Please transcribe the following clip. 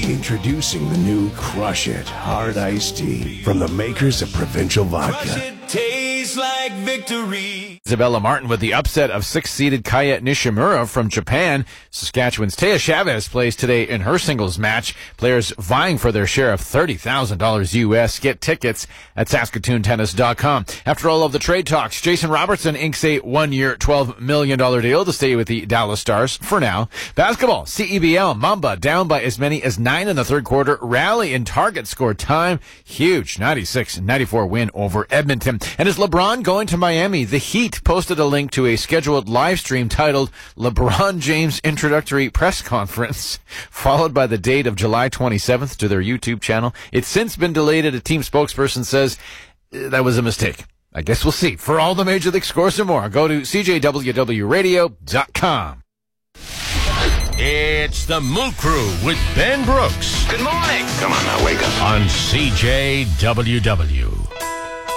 Introducing the new Crush It Hard Iced Tea from the makers of Provincial Vodka. Tastes like victory. Isabella Martin with the upset of 6th-seeded Kaya Nishimura from Japan. Saskatchewan's Taya Chavez plays today in her singles match. Players vying for their share of $30,000 U.S. Get tickets at SaskatoonTennis.com. After all of the trade talks, Jason Robertson inks a one-year, $12 million deal to stay with the Dallas Stars for now. Basketball, CEBL, Mamba down by as many as 9 in the third quarter. Rally in target score time. Huge 96-94 win over Edmonton. And is LeBron going to Miami? The Heat posted a link to a scheduled live stream titled LeBron James Introductory Press Conference, followed by the date of July 27th to their YouTube channel. It's since been delayed, and a team spokesperson says that was a mistake. I guess we'll see. For all the Major League scores and more, go to CJWWRadio.com. It's the Moo Crew with Ben Brooks. Good morning. Come on now, wake up. On CJWW.